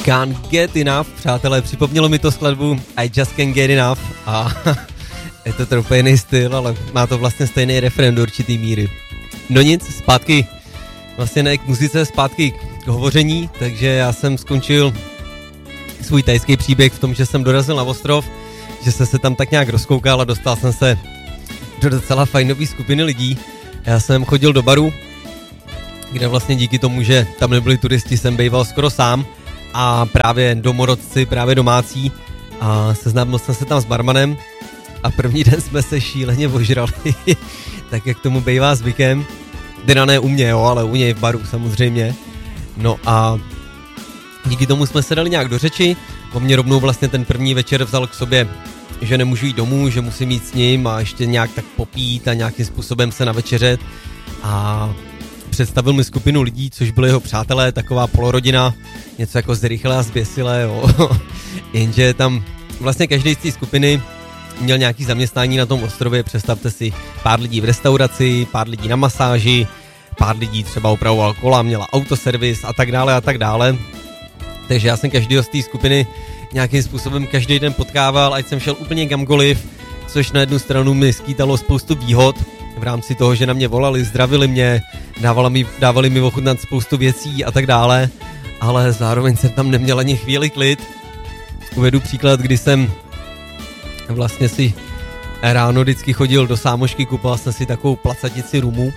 Can't Get Enough, přátelé, připomnělo mi to skladbu I Just Can't Get Enough a je to trochu jiný styl, ale má to vlastně stejný refrén do určitý míry. No nic, zpátky, vlastně ne k muzice, zpátky k hovoření, takže já jsem skončil svůj thajský příběh v tom, že jsem dorazil na ostrov, že jsem se tam tak nějak rozkoukal a dostal jsem se do docela fajnové skupiny lidí. Já jsem chodil do baru, kde vlastně díky tomu, že tam nebyli turisti, jsem býval skoro sám a právě domorodci, právě domácí a seznámil jsem se tam s barmanem a první den jsme se šíleně ožrali, tak jak tomu bývá zvykem, teda ne u mě, jo, ale u něj v baru samozřejmě. No a díky tomu jsme se dali nějak do řeči, on mě rovnou vlastně ten první večer vzal k sobě, že nemůžu jít domů, že musím jít s ním a ještě nějak tak popít a nějakým způsobem se navečeřet a představil mi skupinu lidí, což byli jeho přátelé, taková polorodina, něco jako Zrychle a Zběsile, jo. Jenže tam vlastně každý z té skupiny měl nějaký zaměstnání na tom ostrově, představte si, pár lidí v restauraci, pár lidí na masáži, pár lidí třeba opravoval kola, měla autoservis a tak dále a tak dále. Takže já jsem každýho z té skupiny nějakým způsobem každý den potkával, ať jsem šel úplně kamkoliv, což na jednu stranu mi skýtalo spoustu výhod v rámci toho, že na mě volali, zdravili mě, dávali mi ochutnat spoustu věcí a tak dále, ale zároveň jsem tam neměl ani chvíli klid. Uvedu příklad, kdy jsem vlastně si ráno vždycky chodil do sámošky, kupoval jsem si takovou placatici rumu,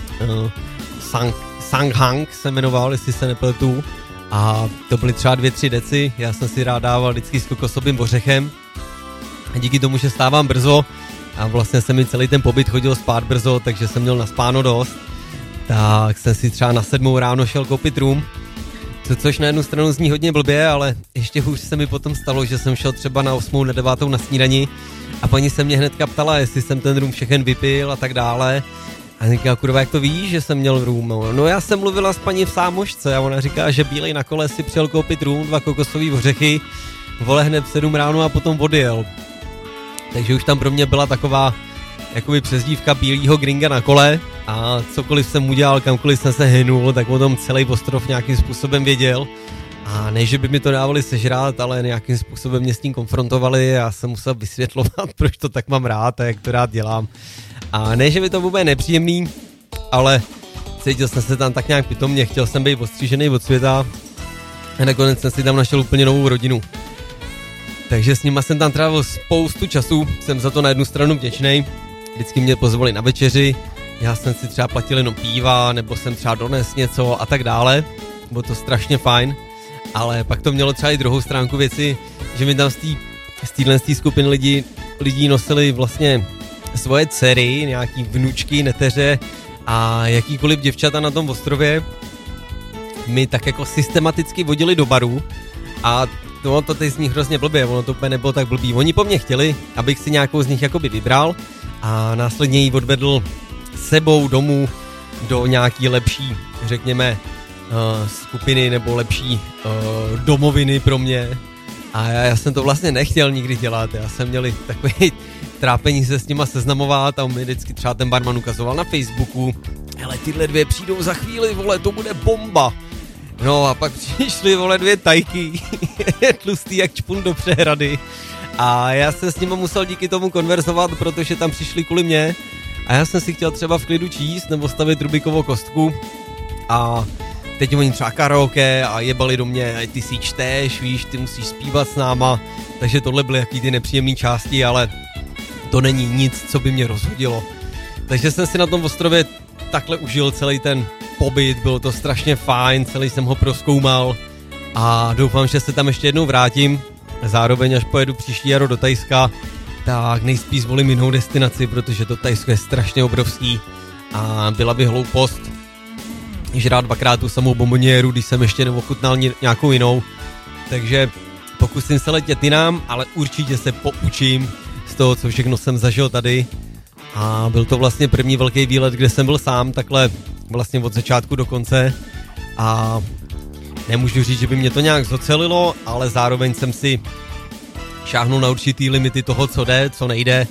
Sanghang se jmenoval, jestli se nepletu, a to byly třeba 2-3 deci, já jsem si rád dával vždycky s kokosovým ořechem a díky tomu, že stávám brzo a vlastně jsem mi celý ten pobyt chodil spát brzo, takže jsem měl naspáno dost, tak jsem si třeba na 7 ráno šel koupit rum, což na jednu stranu zní hodně blbě, ale ještě hůř se mi potom stalo, že jsem šel třeba na 8, na 9 na snídani a paní se mě hnedka ptala, jestli jsem ten rum všechen vypil a tak dále. A říká, kurva, jak to víš, že jsem měl rum? No já jsem mluvila s paní v sámošce a ona říká, že bílej na kole si přijel koupit rum, 2 kokosový ořechy, vole hned v 7 ráno a potom odjel. Takže už tam pro mě byla taková jakoby přezdívka bílýho gringa na kole a cokoliv jsem udělal, kamkoliv jsem se hynul, tak o tom celý ostrov nějakým způsobem věděl. A ne, že by mi to dávali sežrát, ale nějakým způsobem mě s tím konfrontovali a já jsem musel vysvětlovat, proč to tak mám rád a jak to rád dělám. A ne, že by to vůbec nepříjemný, ale cítil jsem se tam tak nějak pitomně, chtěl jsem být odstřížený od světa a nakonec jsem si tam našel úplně novou rodinu. Takže s nima jsem tam trávil spoustu času, jsem za to na jednu stranu vděčnej, vždycky mě pozvali na večeři, já jsem si třeba platil jenom piva, nebo jsem třeba dones něco a tak dále, bylo to strašně fajn, ale pak to mělo třeba i druhou stránku věci, že mi tam z téhle skupiny lidí nosili vlastně svoje dcery, nějaký vnučky, neteře a jakýkoliv děvčata na tom ostrově mi tak jako systematicky vodili do baru a to teď zní hrozně blbě, ono to úplně nebylo tak blbý. Oni po mně chtěli, abych si nějakou z nich jakoby vybral a následně ji odvedl sebou domů do nějaký lepší, řekněme, skupiny nebo lepší domoviny pro mě. A já jsem to vlastně nechtěl nikdy dělat, já jsem měl takový trápení se s nima seznamovat a on mi vždycky třeba ten barman ukazoval na Facebooku, hele, tyhle 2 přijdou za chvíli, vole, to bude bomba. No a pak přišly, vole, 2 tajky, tlustý jak čpun do přehrady a já jsem s nima musel díky tomu konverzovat, protože tam přišli kvůli mě a já jsem si chtěl třeba v klidu číst nebo stavit Rubikovou kostku a teď oni třeba karaoke a jebali do mě, ty si čteš, víš, ty musíš zpívat s náma, takže tohle byly jaký ty nepříjemné části, ale to není nic, co by mě rozhodilo. Takže jsem si na tom ostrově takhle užil celý ten pobyt, bylo to strašně fajn, celý jsem ho prozkoumal a doufám, že se tam ještě jednou vrátím. Zároveň, až pojedu příští jaro do Thajska, tak nejspíš zvolím jinou destinaci, protože to Thajsko je strašně obrovský a byla by hloupost žrát 2krát tu samou bomboněru, když jsem ještě neochutnal nějakou jinou. Takže pokusím se letět jinam, ale určitě se poučím z toho, co všechno jsem zažil tady. A byl to vlastně první velký výlet, kde jsem byl sám, takhle vlastně od začátku do konce. A nemůžu říct, že by mě to nějak zocelilo, ale zároveň jsem si šáhnul na určitý limity toho, co jde, co nejde.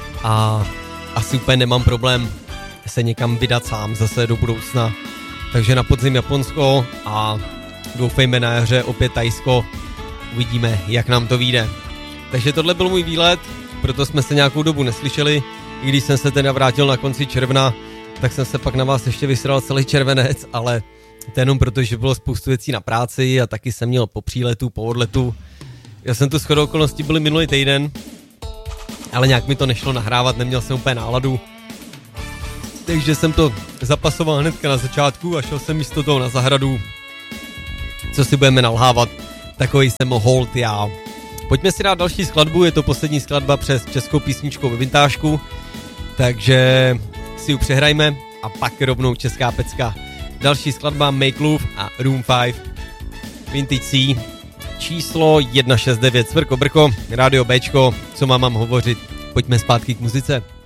A asi úplně nemám problém se někam vydat sám zase do budoucna. Takže na podzim Japonsko a doufejme na jaře opět Thajsko, uvidíme, jak nám to vyjde. Takže tohle byl můj výlet, proto jsme se nějakou dobu neslyšeli, i když jsem se teda vrátil na konci června, tak jsem se pak na vás ještě vysral celý červenec, ale to jenom proto, že bylo spoustu věcí na práci a taky jsem měl po příletu, po odletu. Já jsem tu shodou okolností byl minulý týden, ale nějak mi to nešlo nahrávat, neměl jsem úplně náladu. Takže jsem to zapasoval hnedka na začátku a šel jsem místo toho na zahradu. Co si budeme nalhávat, takový jsem hold já. Pojďme si dát další skladbu, je to poslední skladba přes českou písničkou ve vintážku, takže si ji přehrajme a pak rovnou česká pecka. Další skladba Make Love a Room 5 Vintage C číslo 169 Cvrko Brko, Rádio Bčko, co mám hovořit, pojďme zpátky k muzice.